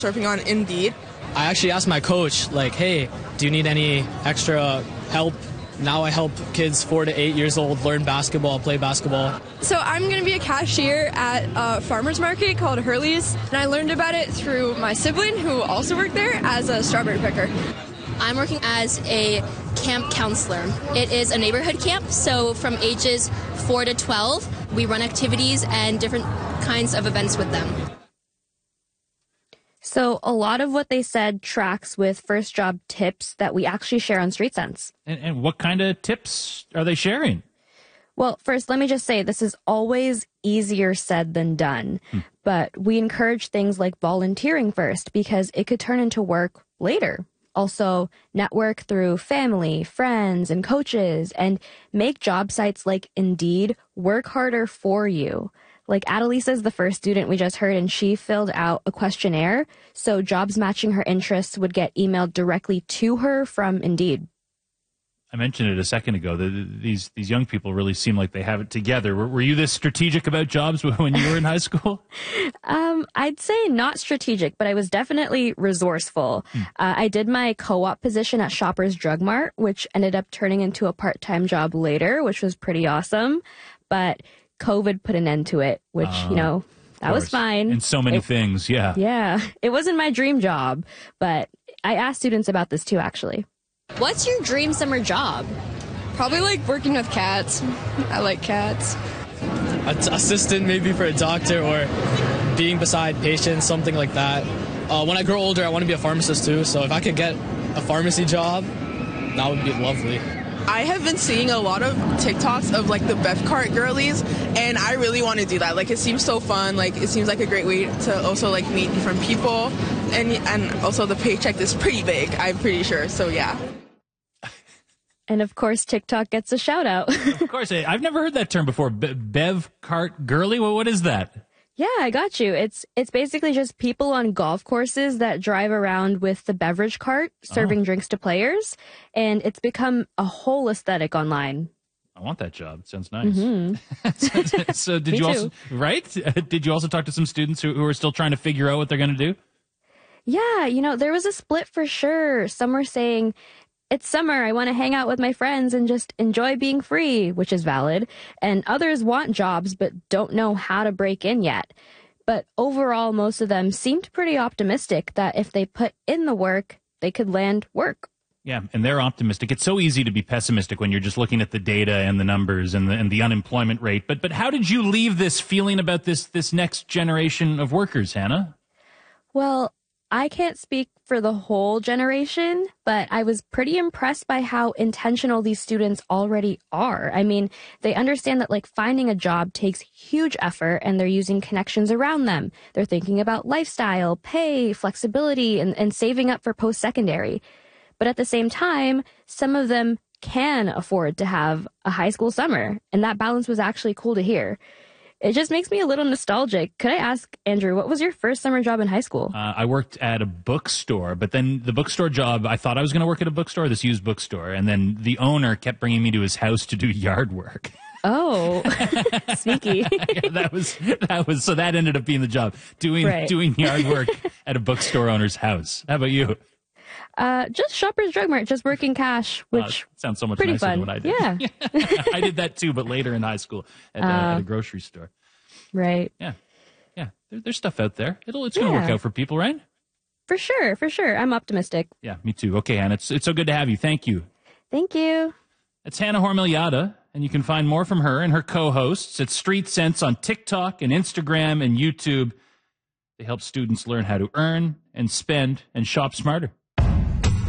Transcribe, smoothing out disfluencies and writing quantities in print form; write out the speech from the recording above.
surfing on Indeed. I actually asked my coach, like, hey, do you need any extra help? Now I help kids 4 to 8 years old learn basketball, play basketball. So I'm going to be a cashier at a farmer's market called Hurley's, and I learned about it through my sibling who also worked there as a strawberry picker. I'm working as a camp counselor. It is a neighborhood camp, so from ages 4 to 12, we run activities and different kinds of events with them. So a lot of what they said tracks with first job tips that we actually share on Street Sense. And what kind of tips are they sharing? Well, first, let me just say this is always easier said than done. But we encourage things like volunteering first because it could turn into work later. Also, network through family, friends, and coaches, and make job sites like Indeed work harder for you. Like Adelisa is the first student we just heard, and she filled out a questionnaire, so jobs matching her interests would get emailed directly to her from Indeed. I mentioned it a second ago. These young people really seem like they have it together. Were you this strategic about jobs when you were in high school? I'd say not strategic, but I was definitely resourceful. I did my co-op position at Shoppers Drug Mart, which ended up turning into a part-time job later, which was pretty awesome. But COVID put an end to it, which, that was fine. And so many things, yeah. Yeah, it wasn't my dream job, but I asked students about this too, actually. What's your dream summer job? Probably like working with cats. I like cats. Assistant maybe for a doctor or being beside patients, something like that. When I grow older, I want to be a pharmacist too, so if I could get a pharmacy job, that would be lovely. I have been seeing a lot of TikToks of like the Bev Cart girlies, and I really want to do that. Like, it seems so fun. Like, it seems like a great way to also like meet different people, and also the paycheck is pretty big, I'm pretty sure. So yeah. And of course, TikTok gets a shout out. Of course, I've never heard that term before. Bev Cart girly. Well, what is that? Yeah, I got you. It's basically just people on golf courses that drive around with the beverage cart serving drinks to players, and it's become a whole aesthetic online. I want that job. It sounds nice. Mm-hmm. so did you also Did you also talk to some students who are still trying to figure out what they're going to do? Yeah, there was a split for sure. Some were saying, it's summer, I want to hang out with my friends and just enjoy being free, which is valid. And others want jobs but don't know how to break in yet. But overall, most of them seemed pretty optimistic that if they put in the work, they could land work. Yeah, and they're optimistic. It's so easy to be pessimistic when you're just looking at the data and the numbers and the unemployment rate. But how did you leave this feeling about this next generation of workers, Hannah? Well, I can't speak for the whole generation, but I was pretty impressed by how intentional these students already are. I mean, they understand that like finding a job takes huge effort and they're using connections around them. They're thinking about lifestyle, pay, flexibility, and saving up for post-secondary. But at the same time, some of them can afford to have a high school summer, and that balance was actually cool to hear. It just makes me a little nostalgic. Could I ask, Andrew, what was your first summer job in high school? I worked at a bookstore, but then the bookstore job, I thought I was going to work at a bookstore, this used bookstore, and then the owner kept bringing me to his house to do yard work. Oh, sneaky. Yeah, that was so that ended up being the job, doing yard work at a bookstore owner's house. How about you? Just Shoppers Drug Mart, just working cash, which sounds so much pretty nicer fun. than what I did. Yeah. I did that too, but later in high school at a grocery store. Right. Yeah. There's stuff out there. It's going to work out for people, right? For sure. I'm optimistic. Yeah, me too. Okay, Hannah, it's so good to have you. Thank you. Thank you. It's Hannah Hormiliata, and you can find more from her and her co-hosts at Street Sense on TikTok and Instagram and YouTube. They help students learn how to earn and spend and shop smarter.